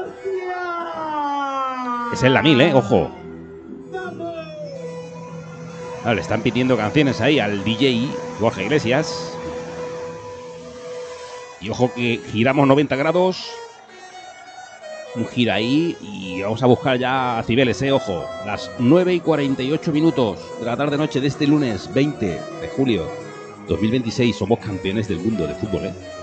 Es en la 1000, ojo. Claro, le están pidiendo canciones ahí al DJ Borja Iglesias. Y ojo que giramos 90 grados. Un giro ahí y vamos a buscar ya a Cibeles, ojo. Las 9:48 de la tarde-noche de este lunes 20 de julio 2026. Somos campeones del mundo de fútbol,